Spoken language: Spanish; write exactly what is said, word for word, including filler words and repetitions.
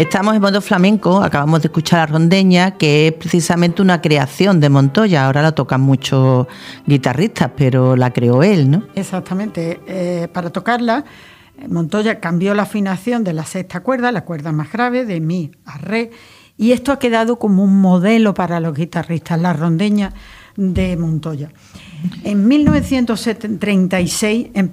Estamos en modo flamenco, acabamos de escuchar la rondeña, que es precisamente una creación de Montoya. Ahora la tocan muchos guitarristas, pero la creó él, ¿no? Exactamente. Eh, para tocarla, Montoya cambió la afinación de la sexta cuerda, la cuerda más grave, de mi a re, y esto ha quedado como un modelo para los guitarristas, la rondeña de Montoya. En mil novecientos treinta y seis